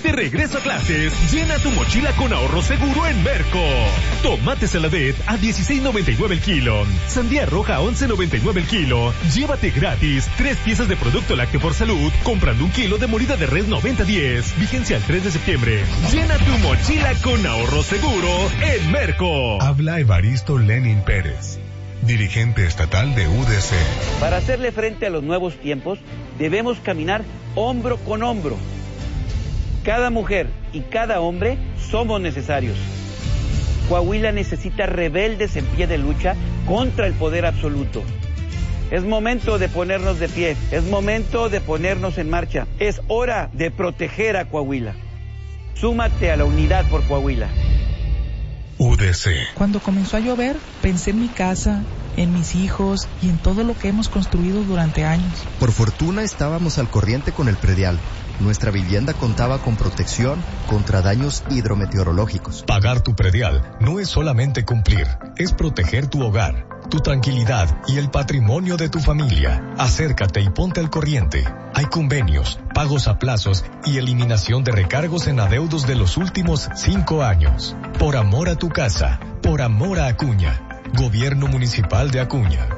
De regreso a clases, llena tu mochila con ahorro seguro en Merco. Tomate Saladet a $16.99 el kilo. Sandía roja a $11.99 el kilo. Llévate gratis 3 piezas de producto lácteo por salud comprando 1 kilo de molida de res 90-10. Vigencia el 3 de septiembre. Llena tu mochila con ahorro seguro en Merco. Habla Evaristo Lenin Pérez, dirigente estatal de UDC. Para hacerle frente a los nuevos tiempos, debemos caminar hombro con hombro. Cada mujer y cada hombre somos necesarios. Coahuila necesita rebeldes en pie de lucha contra el poder absoluto. Es momento de ponernos de pie, es momento de ponernos en marcha. Es hora de proteger a Coahuila. Súmate a la unidad por Coahuila. UDC. Cuando comenzó a llover, pensé en mi casa, en mis hijos y en todo lo que hemos construido durante años. Por fortuna estábamos al corriente con el predial. Nuestra vivienda contaba con protección contra daños hidrometeorológicos. Pagar tu predial no es solamente cumplir, es proteger tu hogar, tu tranquilidad y el patrimonio de tu familia. Acércate y ponte al corriente. Hay convenios, pagos a plazos y eliminación de recargos en adeudos de los últimos 5 años. Por amor a tu casa, por amor a Acuña. Gobierno Municipal de Acuña.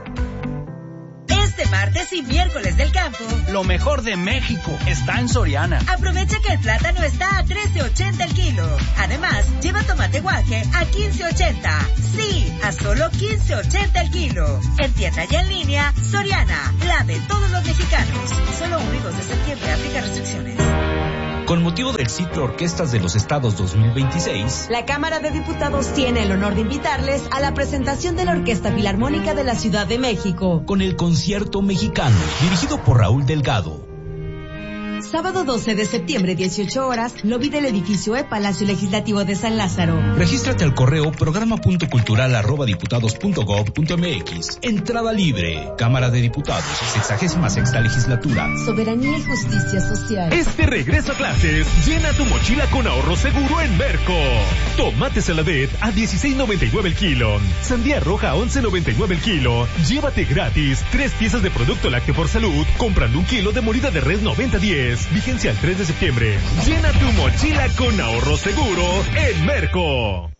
Este martes y miércoles del campo, lo mejor de México está en Soriana. Aprovecha que el plátano está a $13.80 el kilo. Además, lleva tomate guaje a $15.80. Sí, a solo $15.80 el kilo. En tienda y en línea, Soriana, la de todos los mexicanos. Solo 1 y 2 de septiembre, aplica restricciones. Con motivo del ciclo Orquestas de los Estados 2026, la Cámara de Diputados tiene el honor de invitarles a la presentación de la Orquesta Filarmónica de la Ciudad de México, con el Concierto Mexicano, dirigido por Raúl Delgado. Sábado 12 de septiembre, 18 horas, lobby del edificio Palacio Legislativo de San Lázaro. Regístrate al correo programa.cultural@diputados.gov.mx. Entrada libre. Cámara de Diputados, 66ª legislatura. Soberanía y justicia social. Este regreso a clases, llena tu mochila con ahorro seguro en Merco. Tomate Saladet a $16.99 el kilo. Sandía roja a $11.99 el kilo. Llévate gratis 3 piezas de producto lácteo por salud comprando 1 kilo de molida de res 90-10. Vigencia el 3 de septiembre. Llena tu mochila con ahorro seguro en Merco.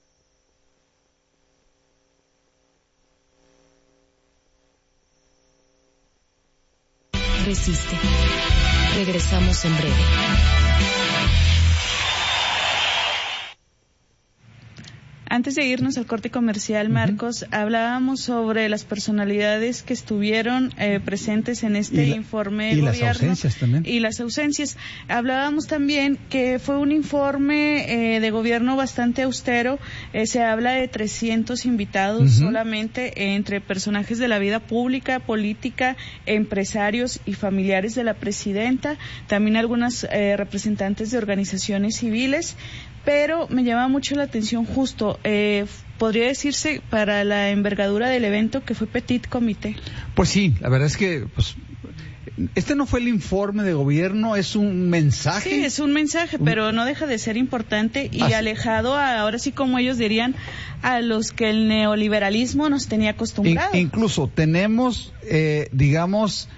Resiste. Regresamos en breve. Antes de irnos al corte comercial, Marcos, hablábamos sobre las personalidades que estuvieron presentes en este informe de gobierno. Y las ausencias también. Y las ausencias. Hablábamos también que fue un informe de gobierno bastante austero. Se habla de 300 invitados solamente entre personajes de la vida pública, política, empresarios y familiares de la presidenta. También algunas representantes de organizaciones civiles. Pero me llama mucho la atención justo, podría decirse para la envergadura del evento que fue Petit Comité. Pues sí, la verdad es que este no fue el informe de gobierno, es un mensaje. Sí, es un mensaje, pero no deja de ser importante y alejado, ahora sí como ellos dirían, a los que el neoliberalismo nos tenía acostumbrados. Incluso tenemos, digamos,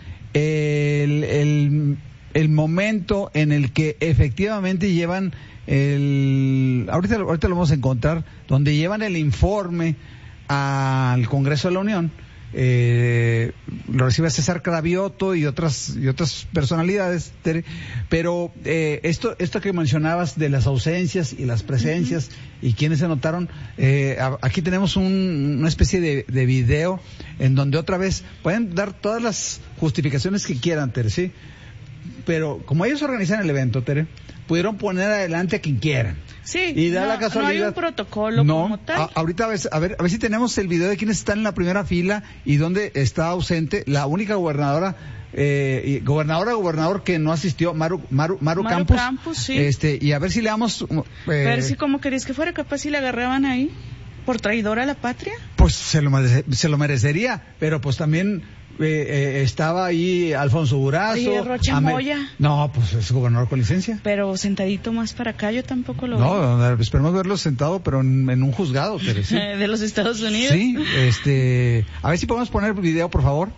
el momento en el que efectivamente llevan ahorita lo vamos a encontrar, donde llevan el informe al Congreso de la Unión, lo recibe César Cravioto y otras personalidades, pero esto que mencionabas de las ausencias y las presencias y quienes se anotaron, aquí tenemos una especie de video en donde otra vez pueden dar todas las justificaciones que quieran, Tere, ¿sí? Pero como ellos organizan el evento, Tere, pudieron poner adelante a quien quieran. Sí, y da la casualidad, no hay un protocolo como tal. Ahorita a ver si tenemos el video de quienes están en la primera fila y dónde está ausente la única gobernador que no asistió, Maru Campos, sí. Y a ver si le damos pero si como querías que fuera capaz si le agarraban ahí por traidora a la patria. Pues se lo merecería, pero pues también estaba ahí Alfonso Durazo. Oye, Rocha Moya. No, pues es gobernador con licencia. Pero sentadito más para acá, yo tampoco lo veo. No, esperemos verlo sentado, pero en un juzgado, Tere, ¿sí? De los Estados Unidos. Sí, a ver si podemos poner el video, por favor.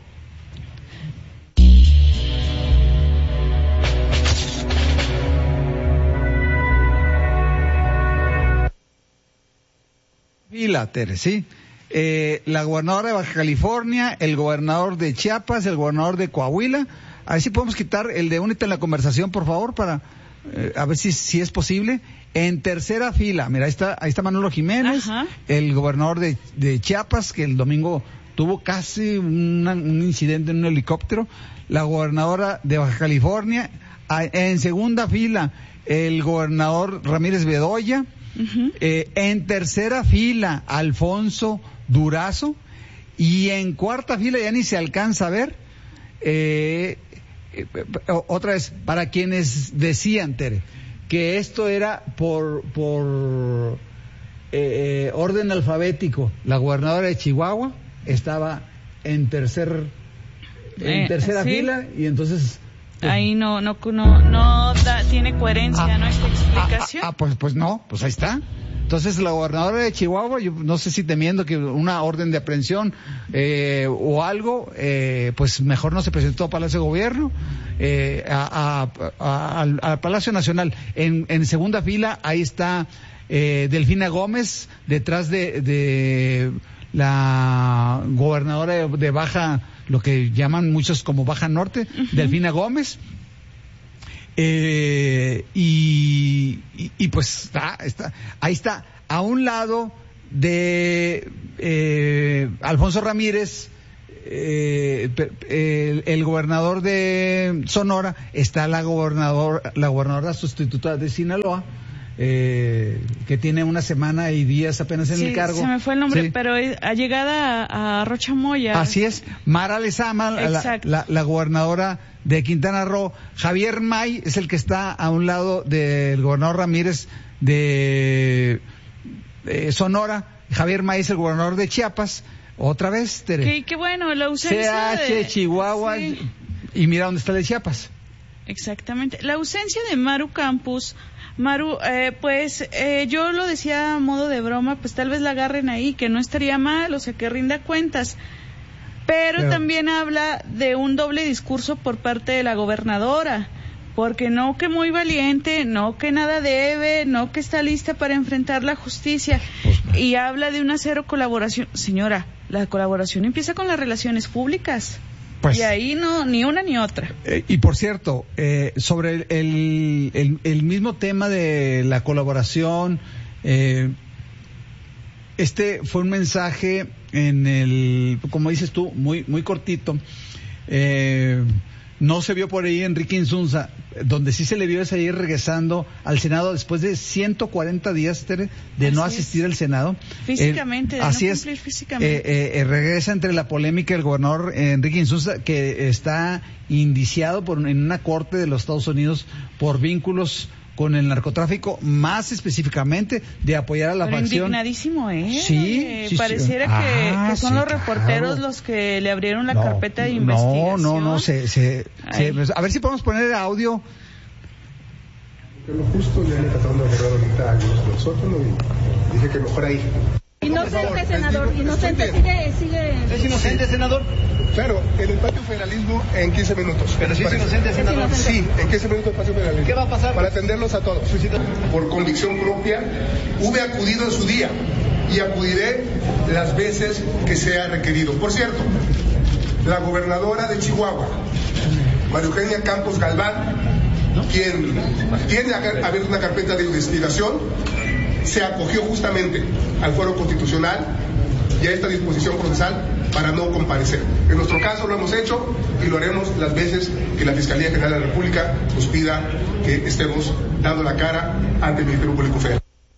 fila, Tere, ¿sí? La gobernadora de Baja California, el gobernador de Chiapas, el gobernador de Coahuila. A ver si podemos quitar el de únete en la conversación, por favor, para a ver si es posible. En tercera fila, mira, ahí está Manolo Jiménez, ajá, el gobernador de Chiapas, que el domingo tuvo casi un incidente en un helicóptero. La gobernadora de Baja California. En segunda fila, el gobernador Ramírez Bedoya. Uh-huh. En tercera fila, Alfonso Durazo. Y en cuarta fila, ya ni se alcanza a ver, otra vez, para quienes decían, Tere, que esto era por orden alfabético, la gobernadora de Chihuahua estaba en tercera ¿sí? fila, y entonces ahí no tiene coherencia, ¿no? Esta explicación. Pues no, pues ahí está. Entonces la gobernadora de Chihuahua, yo no sé si temiendo que una orden de aprehensión o algo, pues mejor no se presentó a Palacio de Gobierno, al Palacio Nacional. En segunda fila, ahí está Delfina Gómez, detrás de la gobernadora de Baja, lo que llaman muchos como Baja Norte, uh-huh, Delfina Gómez. Y pues ahí está, a un lado de Alfonso Ramírez, el gobernador de Sonora, está la gobernadora sustituta de Sinaloa, que tiene una semana y días apenas en el cargo. Se me fue el nombre, sí, pero allegada a Rocha Moya. Así es, Mara Lezama, la gobernadora de Quintana Roo. Javier May es el que está a un lado del gobernador Ramírez de Sonora. Javier May es el gobernador de Chiapas. Otra vez, Tere. Qué bueno, la ausencia de Chihuahua, sí, y mira dónde está el de Chiapas. Exactamente. La ausencia de Maru Campos. Maru, yo lo decía a modo de broma, pues tal vez la agarren ahí, que no estaría mal, o sea, que rinda cuentas. Pero también habla de un doble discurso por parte de la gobernadora, porque no que muy valiente, no que nada debe, no que está lista para enfrentar la justicia, y habla de una cero colaboración. Señora, la colaboración empieza con las relaciones públicas. Pues, y ahí no, ni una ni otra. Y por cierto, sobre el mismo tema de la colaboración, fue un mensaje como dices tú, muy cortito. No se vio por ahí Enrique Insunza, donde sí se le vio es ahí regresando al Senado después de 140 días de no asistir al Senado. Físicamente, así no cumplir físicamente. Regresa entre la polémica el gobernador Enrique Insunza, que está indiciado en una corte de los Estados Unidos por vínculos con el narcotráfico, más específicamente de apoyar a la facción. Indignadísimo, Sí, pareciera que son los reporteros los que le abrieron la carpeta de investigación. No, a ver si podemos poner el audio. Que lo justo ya le tratando de agarrar ahorita a algunos del sótano y dije que mejor ahí. Inocente, senador, inocente, sigue. ¿Es inocente, senador? Claro, en el patio federalismo en 15 minutos. ¿Pero si es inocente, senador? Sí, en 15 minutos el patio federalismo. ¿Qué va a pasar? Para atenderlos a todos. Por convicción propia, hube acudido en su día y acudiré las veces que sea requerido. Por cierto, la gobernadora de Chihuahua, María Eugenia Campos Galván, quien tiene abierta una carpeta de investigación, se acogió justamente al fuero constitucional y a esta disposición procesal para no comparecer. En nuestro caso lo hemos hecho y lo haremos las veces que la Fiscalía General de la República nos pida que estemos dando la cara ante el Ministerio Público Federal.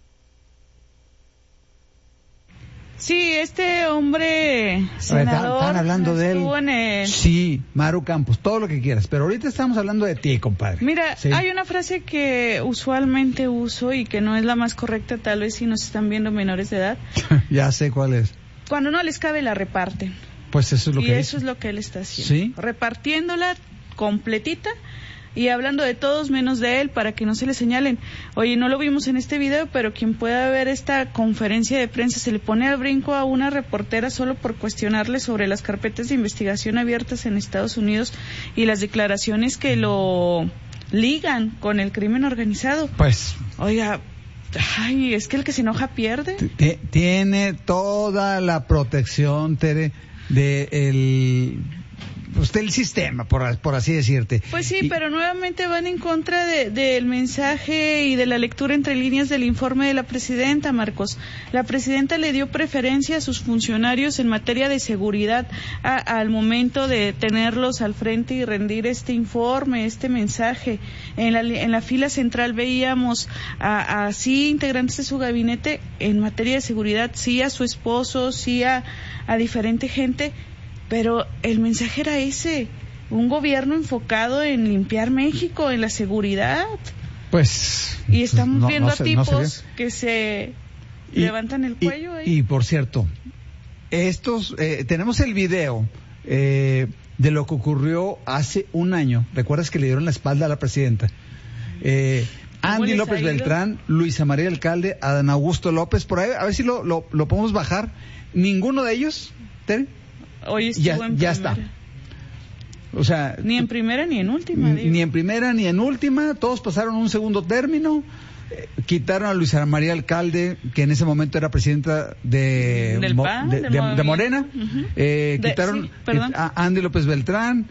Sí, este hombre senador. Están hablando de él. Sí, Maru Campos, todo lo que quieras. Pero ahorita estamos hablando de ti, compadre. Mira, sí, hay una frase que usualmente uso y que no es la más correcta, tal vez si nos están viendo menores de edad. Ya sé cuál es. Cuando no les cabe, la reparten. Pues eso es lo que Y eso es lo que él está haciendo. ¿Sí? Repartiéndola completita y hablando de todos menos de él para que no se le señalen. Oye, no lo vimos en este video, pero quien pueda ver esta conferencia de prensa se le pone al brinco a una reportera solo por cuestionarle sobre las carpetas de investigación abiertas en Estados Unidos y las declaraciones que lo ligan con el crimen organizado. Pues, oiga, Ay, es que el que se enoja pierde. Tiene toda la protección, Tere, del sistema, por así decirte. Pues sí, pero nuevamente van en contra del mensaje y de la lectura entre líneas del informe de la presidenta, Marcos. La presidenta le dio preferencia a sus funcionarios en materia de seguridad al momento de tenerlos al frente y rendir este informe, este mensaje. En la fila central veíamos a sí integrantes de su gabinete en materia de seguridad, sí a su esposo, sí a diferente gente. Pero el mensaje era ese, un gobierno enfocado en limpiar México, en la seguridad. Pues... Y estamos viendo a tipos que se levantan el cuello ahí. Y por cierto, tenemos el video de lo que ocurrió hace un año. ¿Recuerdas que le dieron la espalda a la presidenta? Andy López Beltrán, Luisa María Alcalde, Adán Augusto López, por ahí, a ver si lo podemos bajar. Ninguno de ellos, Tere, hoy ya está. O sea, ni en primera ni en última. Ni en primera ni en última, todos pasaron un segundo término. Quitaron a Luisa María Alcalde, que en ese momento era presidenta de Morena. Quitaron a Andy López Beltrán.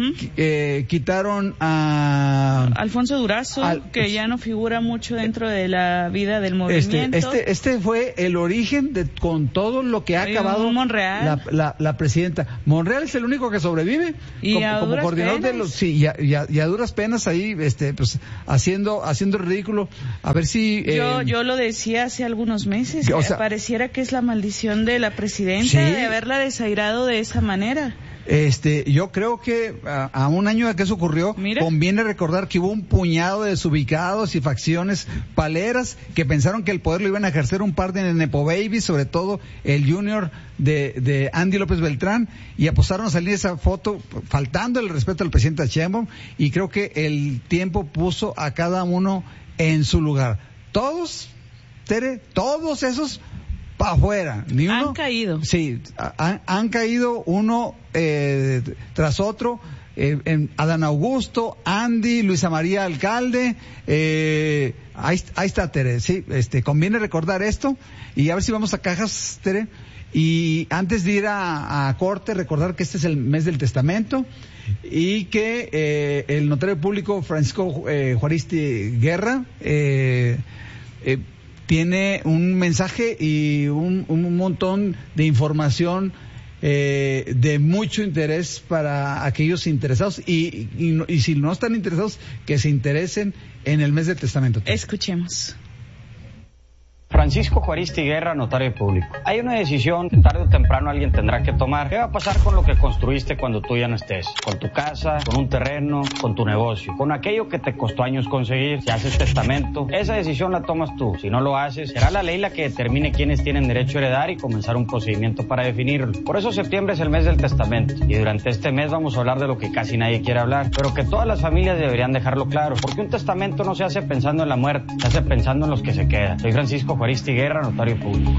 Quitaron a Alfonso Durazo, que ya no figura mucho dentro de la vida del movimiento. Este fue el origen con todo lo que ha acabado la presidenta. Monreal es el único que sobrevive y como coordinador de los, y a duras penas ahí, pues haciendo el ridículo. A ver si... Yo lo decía hace algunos meses, pareciera que es la maldición de la presidenta de haberla desairado de esa manera. Yo creo que a un año de que eso ocurrió, conviene recordar que hubo un puñado de desubicados y facciones paleras que pensaron que el poder lo iban a ejercer un par de nepo babies, sobre todo el junior de Andy López Beltrán, y apostaron a salir esa foto faltando el respeto al presidente Sheinbaum, y creo que el tiempo puso a cada uno en su lugar. Todos, Tere, todos esos para afuera. Ni uno. Han caído. Sí, han caído uno tras otro. Adán Augusto, Andy, Luisa María Alcalde, ahí está, Tere. Sí, conviene recordar esto y a ver si vamos a cajas, Tere. Y antes de ir a corte, recordar que este es el mes del testamento y que el notario público Francisco Juaristi Guerra tiene un mensaje y un montón de información de mucho interés para aquellos interesados y si no están interesados, que se interesen en el mes del testamento. Escuchemos. Francisco Juaristi Guerra, notario público. Hay una decisión que tarde o temprano alguien tendrá que tomar. ¿Qué va a pasar con lo que construiste cuando tú ya no estés? Con tu casa, con un terreno, con tu negocio, con aquello que te costó años conseguir. Si haces testamento, esa decisión la tomas tú. Si no lo haces, será la ley la que determine quiénes tienen derecho a heredar y comenzar un procedimiento para definirlo. Por eso septiembre es el mes del testamento. Y durante este mes vamos a hablar de lo que casi nadie quiere hablar, pero que todas las familias deberían dejarlo claro. Porque un testamento no se hace pensando en la muerte, se hace pensando en los que se quedan. Soy Francisco Juaristi Guerra, notario público.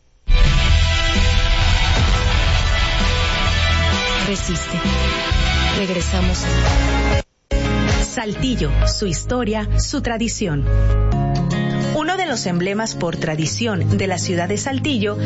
Resiste. Regresamos. Saltillo, su historia, su tradición. Uno de los emblemas por tradición de la ciudad de Saltillo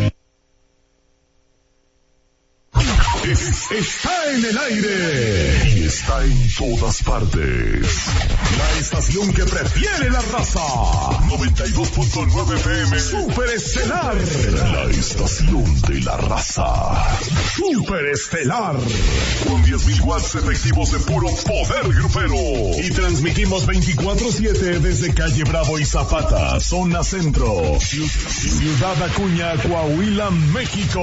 está en el aire y está en todas partes. La estación que prefiere la raza. 92.9 FM Super Estelar. La estación de la raza. Super Estelar. Con 10.000 watts efectivos de puro poder grupero. Y transmitimos 24/7 desde Calle Bravo y Zapata, zona centro. Ciudad Acuña, Coahuila, México.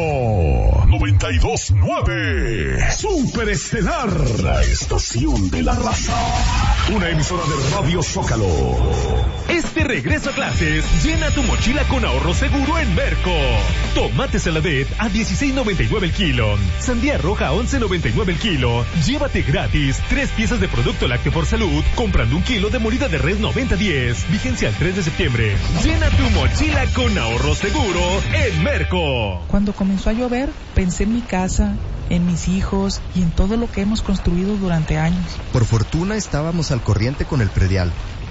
92.9 Super Estelar, la estación de la raza. Una emisora de Radio Zócalo. Este regreso a clases, llena tu mochila con ahorro seguro en Merco. Tomate Saladet a 16.99 el kilo. Sandía roja a 11.99 el kilo. Llévate gratis 3 piezas de producto lácteo por salud comprando 1 kilo de molida de res 90-10. Vigencia al 3 de septiembre. Llena tu mochila con ahorro seguro en Merco. Cuando comenzó a llover, pensé en mi casa, en mis hijos y en todo lo que hemos construido durante años. Por fortuna estábamos al corriente con el predial.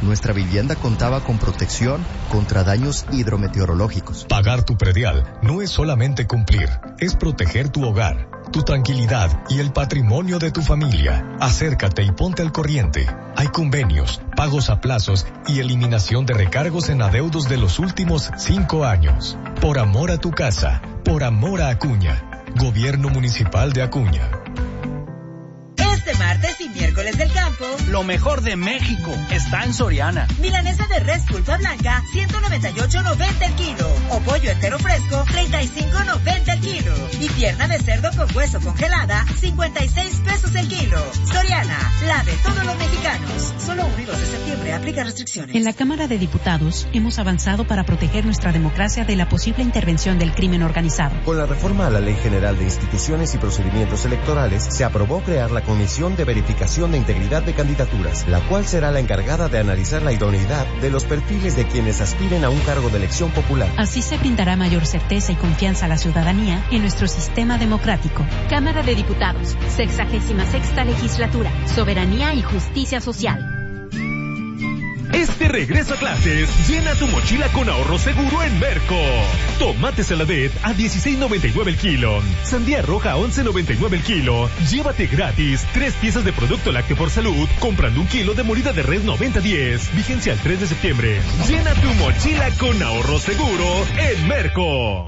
Nuestra vivienda contaba con protección contra daños hidrometeorológicos. Pagar tu predial no es solamente cumplir, es proteger tu hogar, tu tranquilidad y el patrimonio de tu familia. Acércate y ponte al corriente. Hay convenios, pagos a plazos y eliminación de recargos en adeudos de los últimos 5 años. Por amor a tu casa, por amor a Acuña. Gobierno Municipal de Acuña. Este martes y miércoles del campo, lo mejor de México está en Soriana. Milanesa de res pulpa blanca, 198.90 el kilo. O pollo entero fresco, 35.90 el kilo. Y pierna de cerdo con hueso congelada, 56 pesos el kilo. Soriana, la de todos los mexicanos. Solo 1 y 2 de septiembre, aplica restricciones. En la Cámara de Diputados hemos avanzado para proteger nuestra democracia de la posible intervención del crimen organizado. Con la reforma a la Ley General de Instituciones y Procedimientos Electorales, se aprobó crear la Comisión de Verificación de Integridad de Candidaturas, la cual será la encargada de analizar la idoneidad de los perfiles de quienes aspiren a un cargo de elección popular. Así se brindará mayor certeza y confianza a la ciudadanía en nuestro sistema democrático. Cámara de Diputados, 66ª Legislatura, Soberanía y Justicia Social. Este regreso a clases, llena tu mochila con ahorro seguro en Merco. Tomate Saladet a 16.99 el kilo. Sandía roja a 11.99 el kilo. Llévate gratis 3 piezas de producto lácteo por salud comprando 1 kilo de molida de res 90-10. Vigencia el 3 de septiembre. Llena tu mochila con ahorro seguro en Merco.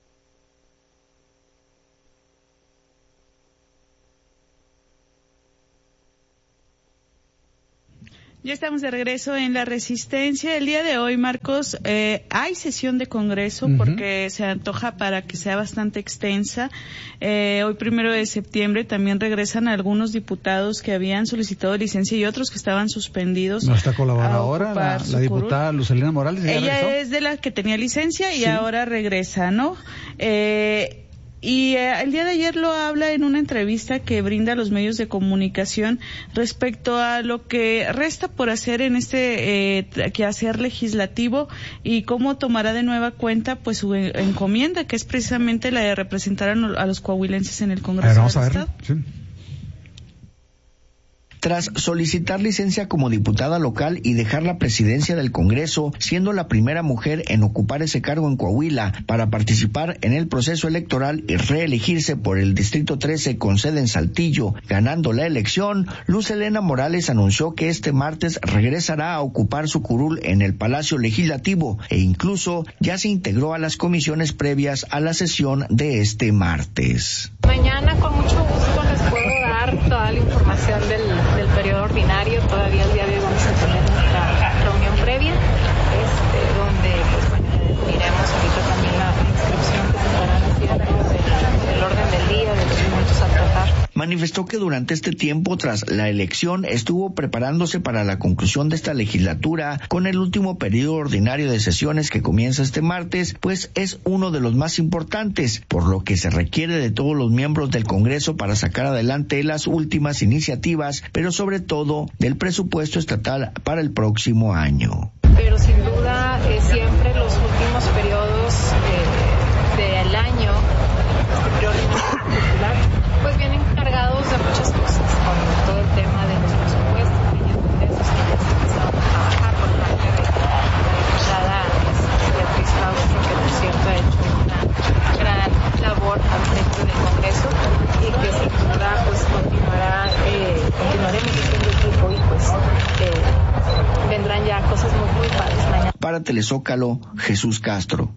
Ya estamos de regreso en La Resistencia. El día de hoy, Marcos, hay sesión de Congreso porque se antoja para que sea bastante extensa. Hoy, 1 de septiembre, también regresan algunos diputados que habían solicitado licencia y otros que estaban suspendidos. Nuestra colaboradora, la diputada Lucelena Morales. Ella regresó. Es de la que tenía licencia y ahora regresa, ¿no? Y el día de ayer lo habla en una entrevista que brinda a los medios de comunicación respecto a lo que resta por hacer en este quehacer legislativo y cómo tomará de nueva cuenta pues su encomienda, que es precisamente la de representar a los coahuilenses en el Congreso del Estado. Sí. Tras solicitar licencia como diputada local y dejar la presidencia del Congreso, siendo la primera mujer en ocupar ese cargo en Coahuila para participar en el proceso electoral y reelegirse por el Distrito 13 con sede en Saltillo, ganando la elección, Lucelena Morales anunció que este martes regresará a ocupar su curul en el Palacio Legislativo e incluso ya se integró a las comisiones previas a la sesión de este martes. Mañana con mucho gusto les puedo dar toda la información del periodo ordinario. Todavía el día de hoy vamos a tener nuestra reunión previa, donde pues bueno, miremos ahorita también la inscripción que se estará haciendo del orden del día, de los puntos a tratar. Manifestó que durante este tiempo tras la elección estuvo preparándose para la conclusión de esta legislatura con el último periodo ordinario de sesiones que comienza este martes, pues es uno de los más importantes, por lo que se requiere de todos los miembros del Congreso para sacar adelante las últimas iniciativas, pero sobre todo del presupuesto estatal para el próximo año. Pero sin duda siempre los últimos periodos del año, este periodo particular, pues vienen cargados de muchas cosas, con todo el tema de los presupuestos, de esos que ya se empezaron a trabajar por parte de la diputada Beatriz Pablo, que por cierto ha hecho una gran labor al frente del Congreso y que sin duda pues continuaremos haciendo equipo y pues vendrán ya cosas muy padres mañana. Para Telezócalo, Jesús Castro.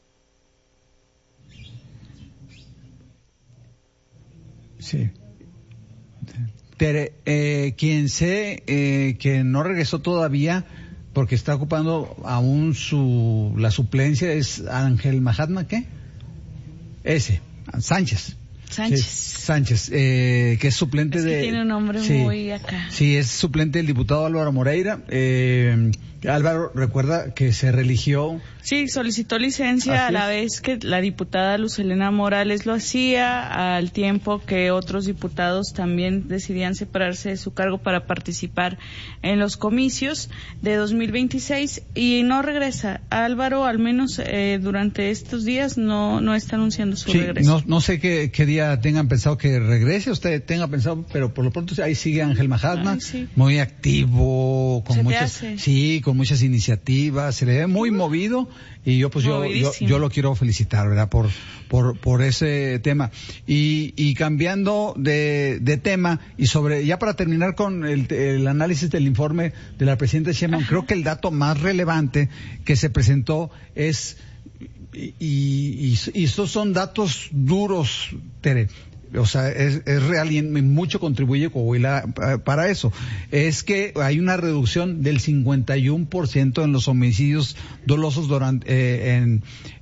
Sí. Tere, quien sé que no regresó todavía porque está ocupando aún la suplencia es Ángel Mahatma, ¿qué? Sánchez. Que es suplente tiene un nombre muy acá. Sí, es suplente del diputado Álvaro Moreira. Álvaro, recuerda que se religió. Sí, solicitó licencia a la vez que la diputada Lucelena Morales lo hacía, al tiempo que otros diputados también decidían separarse de su cargo para participar en los comicios de 2026 y no regresa. Álvaro, al menos durante estos días, no está anunciando su regreso. No sé qué día todavía tengan pensado que regrese, usted tenga pensado, pero por lo pronto ahí sigue Ángel Mahatma, muy activo, con muchas iniciativas, se le ve muy movido, y yo lo quiero felicitar, ¿verdad? Por ese tema. Y cambiando de tema, y ya para terminar con el análisis del informe de la presidenta Sheinbaum, creo que el dato más relevante que se presentó es, y estos son datos duros, Tere, o sea, es real y mucho contribuye Coahuila para eso. Es que hay una reducción del 51% en los homicidios dolosos en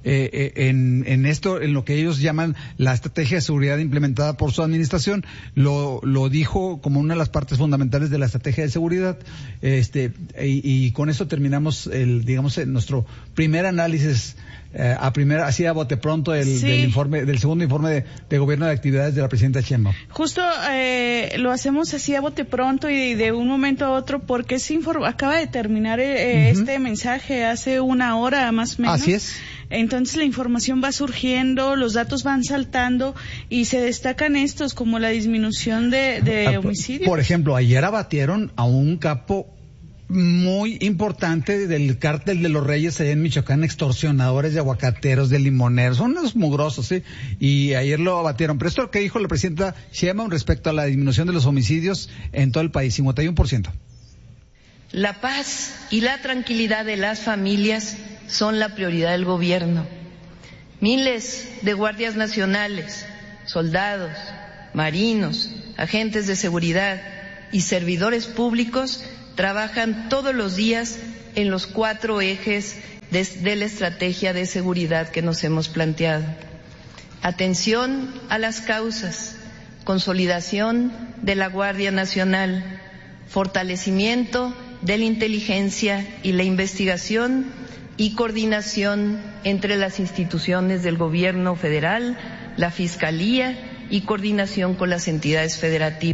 esto, en lo que ellos llaman la estrategia de seguridad implementada por su administración. Lo dijo como una de las partes fundamentales de la estrategia de seguridad. Y con eso terminamos nuestro primer análisis así a bote pronto del segundo informe de gobierno de actividades de la presidenta Sheinbaum. Justo lo hacemos así a bote pronto y de un momento a otro, porque acaba de terminar este mensaje hace una hora más o menos. Así es. Entonces la información va surgiendo, los datos van saltando y se destacan estos como la disminución de homicidios. Por ejemplo, ayer abatieron a un capo muy importante del cártel de los Reyes allá en Michoacán, extorsionadores de aguacateros, de limoneros, son unos mugrosos, ¿sí? Y ayer lo abatieron. Pero esto es lo que dijo la presidenta Sheinbaum respecto a la disminución de los homicidios en todo el país, 51%. La paz y la tranquilidad de las familias son la prioridad del gobierno. Miles de guardias nacionales, soldados, marinos, agentes de seguridad y servidores públicos trabajan todos los días en los 4 ejes de la estrategia de seguridad que nos hemos planteado. Atención a las causas, consolidación de la Guardia Nacional, fortalecimiento de la inteligencia y la investigación y coordinación entre las instituciones del gobierno federal, la Fiscalía y coordinación con las entidades federativas.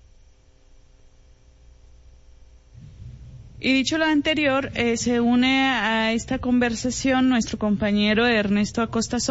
Y dicho lo anterior, se une a esta conversación nuestro compañero Ernesto Acosta